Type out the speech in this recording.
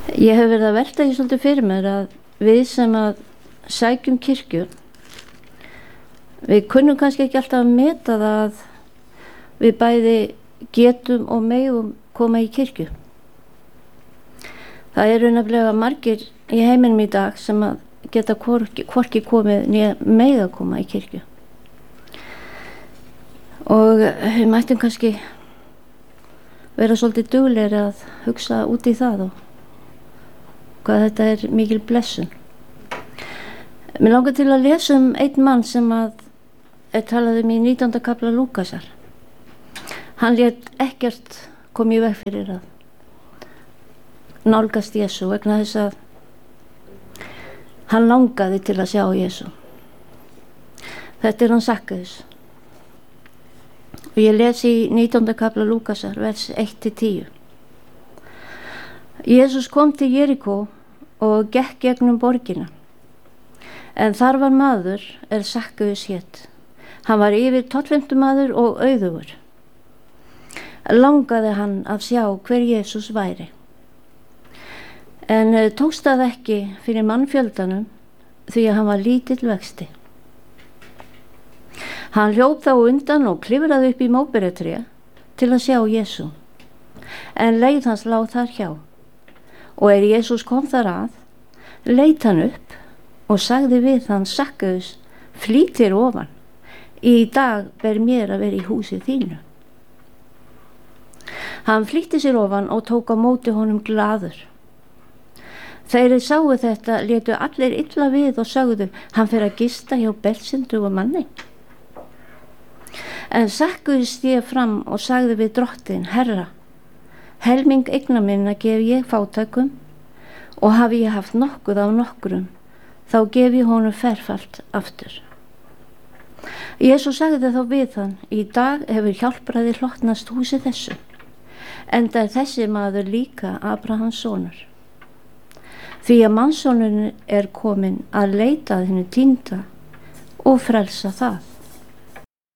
Ég hef verið að velta því svolítið fyrir mér að við sem að sækjum kirkju, við kunnum kannski ekki alltaf að meta það að við bæði getum og megum koma í kirkju. Það eru nefnilega margir í heiminum í dag sem að geta hvorki komið né mega koma í kirkju. Og við mættum kannski vera svolítið duglegri að hugsa út í það og hvað þetta er mikil blessun. Mér langar til að lesa einn mann sem að talað í 19. kafla Lúkasar. Hann lét ekkert koma í veg fyrir að nálgast Jesú vegna þess að hann langaði til að sjá Jesú. Þetta er hann Sakkaus. Og ég les í 19. kafla Lúkasar, vers 1-10. Jesús kom til Jerikó og gekk gegnum borgina. En þar var maður Sakkaus hét. Hann var yfir tollfeimtumaður og auðugur. Langaði hann að sjá hver Jesús væri. En tókst það ekki fyrir mannfjöldanum því að hann var lítill vexti. Hann hljóp þá undan og klifraði upp í móberjatré til að sjá Jesú. En leið hans lá þar hjá. Og Jesús kom þar að, leit hann upp og sagði við hann Sakkaus, flýtir ofan, í dag ber mér að vera í húsi þínu. Hann flýtti sér ofan og tók á móti honum glaður. Þeir sáu þetta, létu allir illa við og sögðu, hann fer að gista hjá belsyndugum manni. En Sakkaus sté fram og sagði við drottin, Herra, helming eigna minna gef ég fátækum og hafi ég haft nokkuð af nokkrum, þá gef ég honum ferfalt aftur. Jesús sagði þá við hann, í dag hefur hjálpræði hlotnast húsi þessu, enda er þessi maður líka Abrahams sonur. Því að mannssonurinn er kominn að leita að hinu týnda og frelsa það.